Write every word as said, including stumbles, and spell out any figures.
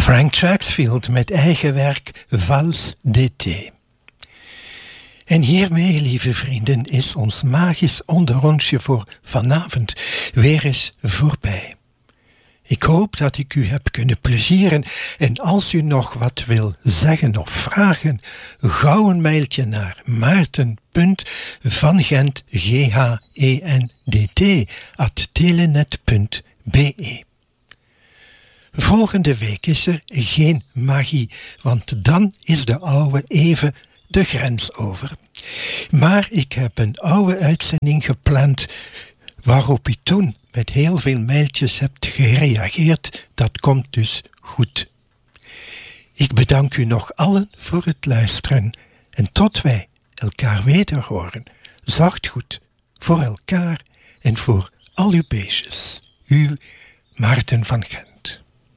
Frank Traxfield met eigen werk Valse d'été. En hiermee, lieve vrienden, is ons magisch onderrondje voor vanavond weer eens voorbij. Ik hoop dat ik u heb kunnen plezieren en als u nog wat wil zeggen of vragen, gauw een mailtje naar maarten punt van gent g h e n d t at telenet punt b e. Volgende week is er geen magie, want dan is de oude even de grens over. Maar ik heb een oude uitzending gepland waarop u toen met heel veel mailtjes hebt gereageerd. Dat komt dus goed. Ik bedank u nog allen voor het luisteren en tot wij elkaar weder horen. Zacht goed voor elkaar en voor al uw beestjes. Uw Maarten van Gent.